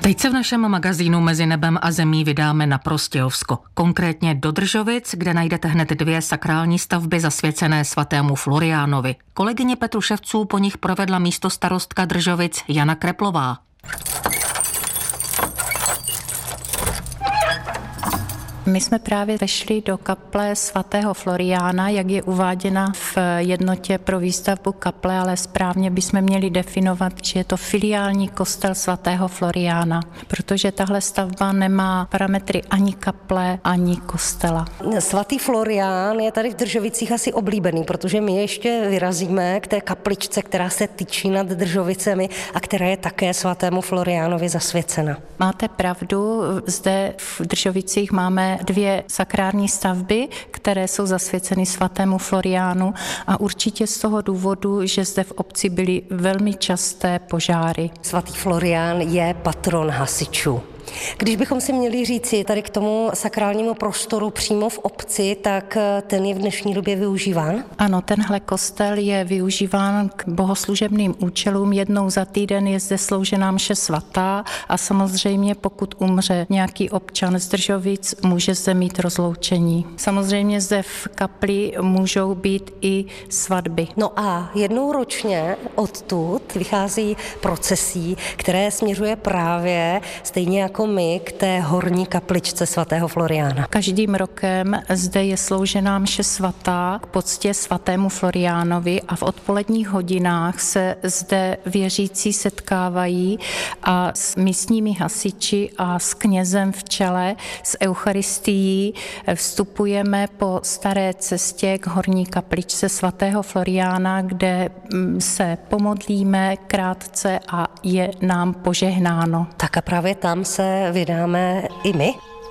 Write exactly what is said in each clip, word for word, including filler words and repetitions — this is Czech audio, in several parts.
Teď se v našem magazínu Mezi nebem a zemí vydáme na Prostějovsko, konkrétně do Držovic, kde najdete hned dvě sakrální stavby zasvěcené svatému Floriánovi. Kolegyně Petruševců po nich provedla místostarostka Držovic Jana Kreplová. My jsme právě vešli do kaple svatého Floriána, jak je uváděna v jednotě pro výstavbu kaple, ale správně bychom měli definovat, že je to filiální kostel svatého Floriána, protože tahle stavba nemá parametry ani kaple, ani kostela. Svatý Florián je tady v Držovicích asi oblíbený, protože my ještě vyrazíme k té kapličce, která se tyčí nad Držovicemi a která je také svatému Floriánovi zasvěcena. Máte pravdu, zde v Držovicích máme dvě sakrální stavby, které jsou zasvěceny svatému Floriánu a určitě z toho důvodu, že zde v obci byly velmi časté požáry. Svatý Florián je patron hasičů. Když bychom si měli říci tady k tomu sakrálnímu prostoru přímo v obci, tak ten je v dnešní době využíván? Ano, tenhle kostel je využíván k bohoslužebným účelům. Jednou za týden je zde sloužená mše svatá a samozřejmě pokud umře nějaký občan z Držovic, může zde mít rozloučení. Samozřejmě zde v kapli můžou být i svatby. No a jednou ročně odtud vychází procesí, které směřuje právě stejně jako my k té horní kapličce svatého Floriána. Každým rokem zde je sloužená mše svatá k poctě svatému Floriánovi a v odpoledních hodinách se zde věřící setkávají a s místními hasiči a s knězem v čele s eucharistií vstupujeme po staré cestě k horní kapličce svatého Floriána, kde se pomodlíme krátce a je nám požehnáno. Tak a právě tam se vydáme i my.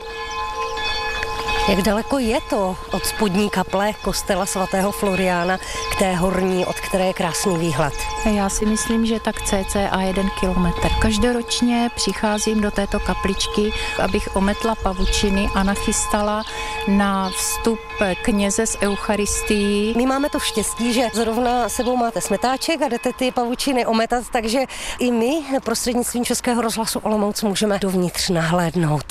Jak daleko je to od spodní kaple kostela svatého Floriána k té horní, od které je krásný výhled? Já si myslím, že tak cca jeden kilometr. Každoročně přicházím do této kapličky, abych ometla pavučiny a nachystala na vstup kněze s eucharistií. My máme to štěstí, že zrovna sebou máte smetáček a jdete ty pavučiny ometat, takže i my prostřednictvím Českého rozhlasu Olomouc můžeme dovnitř nahlédnout.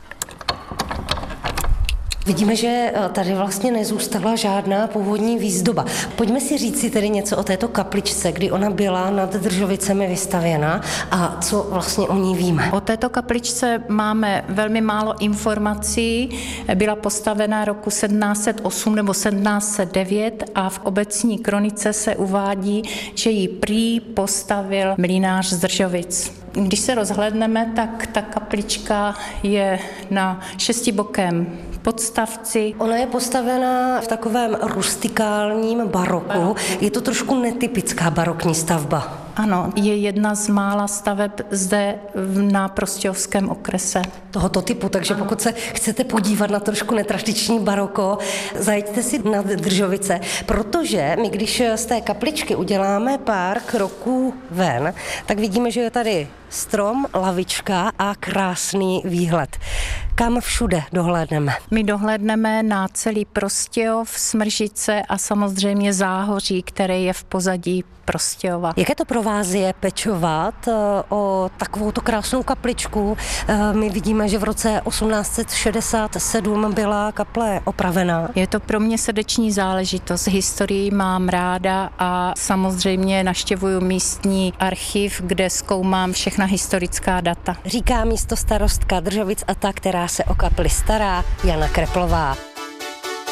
Vidíme, že tady vlastně nezůstala žádná původní výzdoba. Pojďme si říct si tedy něco o této kapličce, kdy ona byla nad Držovicemi vystavěna a co vlastně o ní víme. O této kapličce máme velmi málo informací. Byla postavena roku sedmnáct set osm nebo sedmnáct set devět a v obecní kronice se uvádí, že ji prý postavil mlynář z Držovic. Když se rozhlédneme, tak ta kaplička je na šestibokém podstavci. Ona je postavena v takovém rustikálním baroku. Je to trošku netypická barokní stavba. Ano, je jedna z mála staveb zde na Prostějovském okrese. Tohoto typu, takže pokud se chcete podívat na trošku netradiční baroko, zajďte si na Držovice, protože my, když z té kapličky uděláme pár kroků ven, tak vidíme, že je tady strom, lavička a krásný výhled. Kam všude dohlédneme? My dohlédneme na celý Prostějov, Smržice a samozřejmě Záhoří, které je v pozadí Prostějova. Jaké to pro vás je pečovat o takovouto krásnou kapličku? My vidíme, že v roce osmnáct set šedesát sedm byla kaple opravená. Je to pro mě srdeční záležitost. Historii mám ráda a samozřejmě navštěvuju místní archiv, kde zkoumám všechna historická data. Říká místostarostka Držovic a ta, která se o kapli stará, Jana Kreplová.